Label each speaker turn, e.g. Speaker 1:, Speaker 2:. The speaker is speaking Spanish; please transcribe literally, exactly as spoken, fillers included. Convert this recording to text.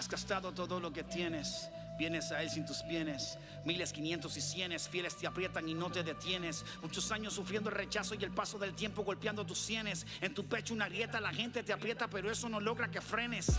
Speaker 1: gastado todo lo que tienes. Vienes a Él sin tus bienes. Miles, quinientos y cienes. Fieles te aprietan y no te detienes. Muchos años sufriendo el rechazo y el paso del tiempo golpeando tus sienes. En tu pecho una grieta, la gente te aprieta, pero eso no logra que frenes.